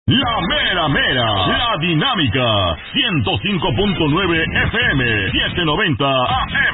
La mera mera, la dinámica, 105.9 FM, 790 AM.